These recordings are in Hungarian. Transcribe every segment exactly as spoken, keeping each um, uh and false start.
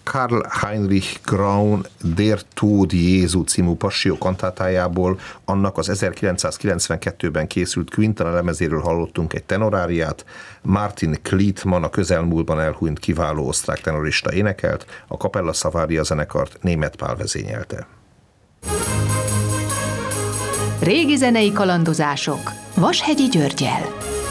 Karl Heinrich Graun Der Tod Jézu címú Passió kantátájából, annak az ezerkilencszázkilencvenkettőben készült Quintana lemezéről hallottunk egy tenoráriát. Martin Klietmann, a közelmúltban elhunyt kiváló osztrák tenorista énekelt, a Kapella Savaria zenekart Németh Pál vezényelte. Régi zenei kalandozások Vashegyi Györggyel.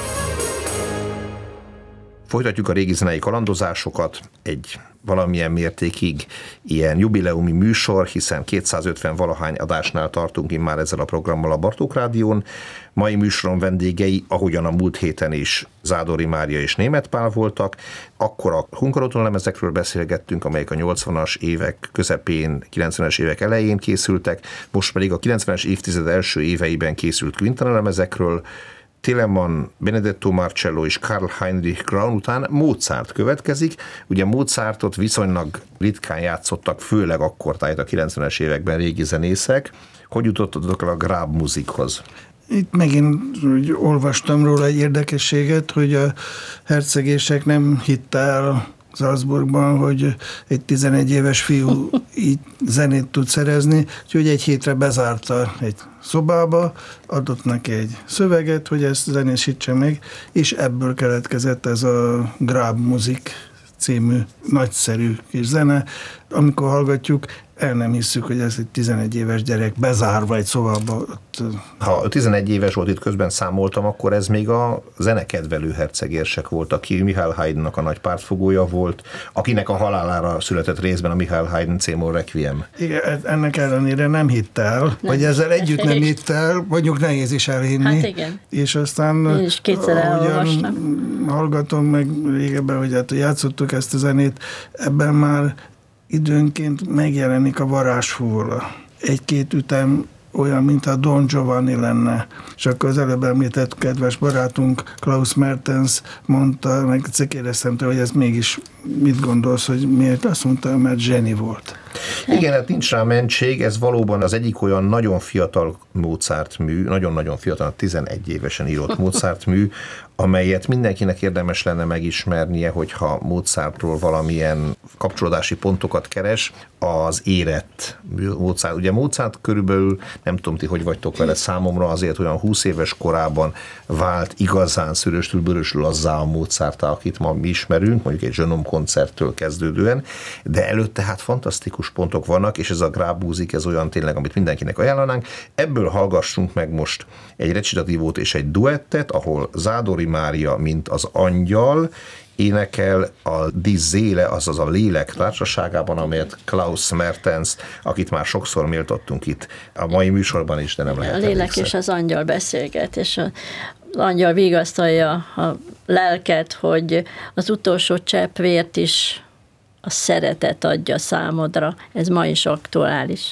Folytatjuk a régi zenei kalandozásokat, egy valamilyen mértékig ilyen jubileumi műsor, hiszen kétszázötven valahány adásnál tartunk immár ezzel a programmal a Bartók Rádión. Mai műsoron vendégei, ahogyan a múlt héten is, Zádori Mária és Németh Pál voltak. Akkor a Hungaroton lemezekről beszélgettünk, amelyek a nyolcvanas évek közepén, kilencvenes évek elején készültek, most pedig a kilencvenes évtized első éveiben készült Quintana lemezekről. Telemann, Benedetto Marcello és Karl Heinrich Graun után Mozart következik. Ugye Mozartot viszonylag ritkán játszottak, főleg akkor, tehát a kilencvenes években régi zenészek. Hogy jutottatok el a Grabmusikhoz? Itt megint úgy olvastam róla egy érdekességet, hogy a hercegések nem hitte el Salzburgban, hogy egy tizenegy éves fiú így zenét tud szerezni, úgyhogy egy hétre bezárta egy szobába, adott neki egy szöveget, hogy ezt zenésítse meg, és ebből keletkezett ez a Grabmusik című nagyszerű kis zene. Amikor hallgatjuk, el nem hisszük, hogy ez egy tizenegy éves gyerek bezárva egy szobába. Ott... Ha tizenegy éves volt, itt közben számoltam, akkor ez még a zenekedvelő hercegérsek volt, aki Michael Haydnnak a nagy pártfogója volt, akinek a halálára született részben a Michael Haydn C-moll Requiem. Igen, ennek ellenére nem hitt el, nem. Vagy ezzel együtt nem hitt el, vagyok nehéz is elhinni. Hát igen. És aztán én is kétszer elolvastam. Hallgatom meg régebben, hogy hát játszottuk ezt a zenét, ebben már időnként megjelenik a varázsfúvola. Egy-két ütem olyan, mintha Don Giovanni lenne. És akkor az előbb említett kedves barátunk Klaus Mertens mondta, meg kérdeztem tőle, hogy ez mégis mit gondolsz, hogy miért? Azt mondta, mert zseni volt. Igen, hát nincs rá mentség, ez valóban az egyik olyan nagyon fiatal Mozart mű, nagyon-nagyon fiatal, tizenegy évesen írott Mozart mű, amelyet mindenkinek érdemes lenne megismernie, hogyha Mozartról valamilyen kapcsolódási pontokat keres, az érett Mozart. Ugye Mozart körülbelül, nem tudom ti, hogy vagytok vele, számomra azért olyan húsz éves korában vált igazán szöröstül, bőrösül azzá a Mozarttá, akit ma mi ismerünk, mondjuk egy Zsönom koncerttől kezdődően, de előtte hát fantasztikus pontok vannak, és ez a Grabmusik, ez olyan tényleg, amit mindenkinek ajánlanánk. Ebből hallgassunk meg most egy recitatívót és egy duettet, ahol Zádori Mária, mint az angyal, énekel a Die Seele, azaz a lélek társaságában, amelyet Klaus Mertens, akit már sokszor méltattunk itt a mai műsorban is, de nem lehet. A lélek emlékszel. És az angyal beszélget, és az angyal vigasztalja a lelket, hogy az utolsó csepp vért is a szeretet adja számodra. Ez ma is aktuális.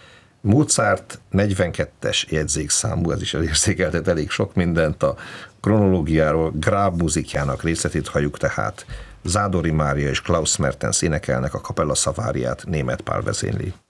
Mozart negyvenkettes jegyzékszámú, ez is elérzékeltet elég sok mindent, a kronológiáról, Grabmusikjának részletét halljuk tehát. Zádori Mária és Klaus Mertens énekelnek, a Kapella Savariát Németh Pál vezényli.